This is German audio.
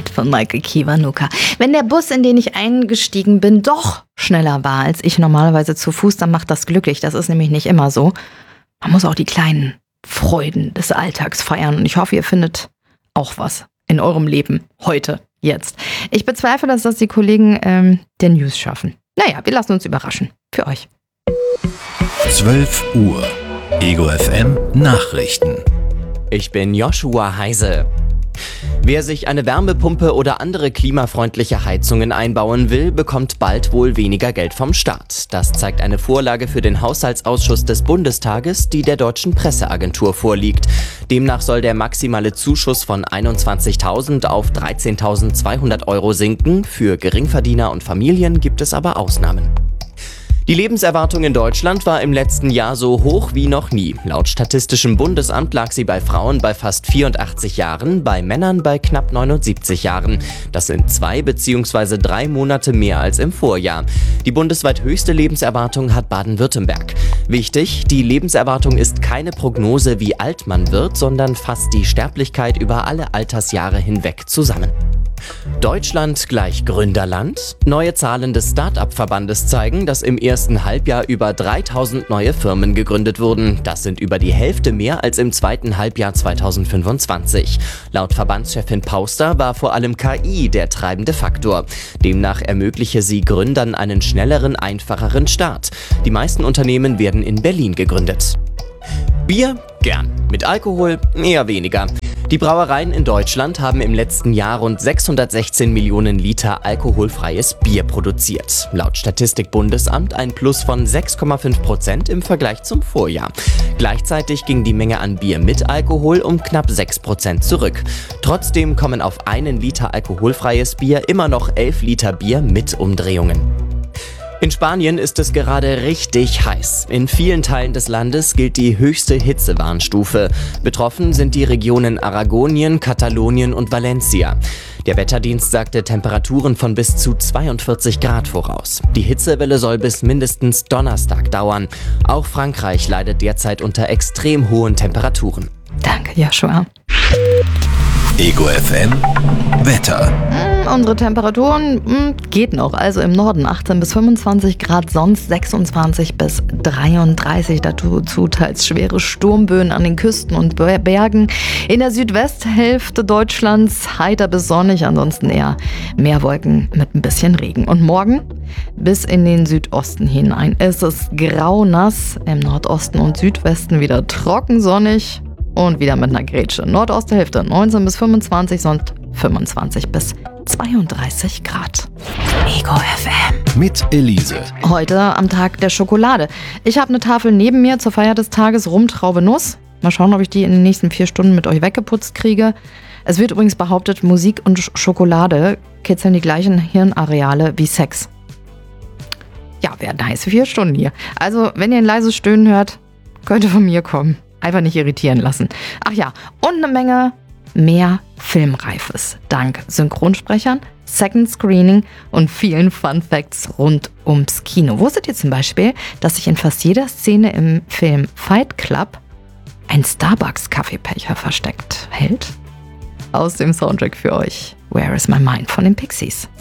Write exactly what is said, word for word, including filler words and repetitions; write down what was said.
Lied von Michael Kiwanuka. Wenn der Bus, in den ich eingestiegen bin, doch schneller war als ich normalerweise zu Fuß, dann macht das glücklich. Das ist nämlich nicht immer so. Man muss auch die kleinen Freuden des Alltags feiern. Und ich hoffe, ihr findet auch was in eurem Leben heute, jetzt. Ich bezweifle, dass das die Kollegen ähm, der News schaffen. Naja, wir lassen uns überraschen. Für euch. zwölf Uhr. Ego F M Nachrichten. Ich bin Joshua Heise. Wer sich eine Wärmepumpe oder andere klimafreundliche Heizungen einbauen will, bekommt bald wohl weniger Geld vom Staat. Das zeigt eine Vorlage für den Haushaltsausschuss des Bundestages, die der Deutschen Presseagentur vorliegt. Demnach soll der maximale Zuschuss von einundzwanzigtausend auf dreizehntausendzweihundert Euro sinken. Für Geringverdiener und Familien gibt es aber Ausnahmen. Die Lebenserwartung in Deutschland war im letzten Jahr so hoch wie noch nie. Laut Statistischem Bundesamt lag sie bei Frauen bei fast vierundachtzig Jahren, bei Männern bei knapp neunundsiebzig Jahren. Das sind zwei bzw. drei Monate mehr als im Vorjahr. Die bundesweit höchste Lebenserwartung hat Baden-Württemberg. Wichtig, die Lebenserwartung ist keine Prognose, wie alt man wird, sondern fasst die Sterblichkeit über alle Altersjahre hinweg zusammen. Deutschland gleich Gründerland? Neue Zahlen des Start-up-Verbandes zeigen, dass im ersten Halbjahr über dreitausend neue Firmen gegründet wurden. Das sind über die Hälfte mehr als im zweiten Halbjahr zweitausendfünfundzwanzig. Laut Verbandschefin Pauster war vor allem K I der treibende Faktor. Demnach ermögliche sie Gründern einen schnelleren, einfacheren Start. Die meisten Unternehmen werden in Berlin gegründet. Bier? Gern. Mit Alkohol? Eher weniger. Die Brauereien in Deutschland haben im letzten Jahr rund sechshundertsechzehn Millionen Liter alkoholfreies Bier produziert. Laut Statistikbundesamt ein Plus von sechs Komma fünf Prozent im Vergleich zum Vorjahr. Gleichzeitig ging die Menge an Bier mit Alkohol um knapp sechs Prozent zurück. Trotzdem kommen auf einen Liter alkoholfreies Bier immer noch elf Liter Bier mit Umdrehungen. In Spanien ist es gerade richtig heiß. In vielen Teilen des Landes gilt die höchste Hitzewarnstufe. Betroffen sind die Regionen Aragonien, Katalonien und Valencia. Der Wetterdienst sagte Temperaturen von bis zu zweiundvierzig Grad voraus. Die Hitzewelle soll bis mindestens Donnerstag dauern. Auch Frankreich leidet derzeit unter extrem hohen Temperaturen. Danke, Joshua. Ego F M Wetter. Mm, unsere Temperaturen mm, geht noch. Also im Norden achtzehn bis fünfundzwanzig Grad, sonst sechsundzwanzig bis dreiunddreißig. Dazu teils schwere Sturmböen an den Küsten und Bergen. In der Südwesthälfte Deutschlands heiter bis sonnig, ansonsten eher mehr Wolken mit ein bisschen Regen. Und morgen bis in den Südosten hinein ist es grau-nass. Im Nordosten und Südwesten wieder trocken sonnig. Und wieder mit einer Grätsche. Nordosthälfte neunzehn bis fünfundzwanzig, sonst fünfundzwanzig bis zweiunddreißig Grad. Ego F M. Mit Elise. Heute am Tag der Schokolade. Ich habe eine Tafel neben mir zur Feier des Tages Rum, Traube, Nuss. Mal schauen, ob ich die in den nächsten vier Stunden mit euch weggeputzt kriege. Es wird übrigens behauptet, Musik und Schokolade kitzeln die gleichen Hirnareale wie Sex. Ja, werden heiße vier Stunden hier. Also, wenn ihr ein leises Stöhnen hört, könnte von mir kommen. Einfach nicht irritieren lassen. Ach ja, und eine Menge mehr Filmreifes. Dank Synchronsprechern, Second Screening und vielen Fun Facts rund ums Kino. Wusstet ihr zum Beispiel, dass sich in fast jeder Szene im Film Fight Club ein Starbucks-Kaffeebecher versteckt hält? Aus dem Soundtrack für euch Where is My Mind von den Pixies.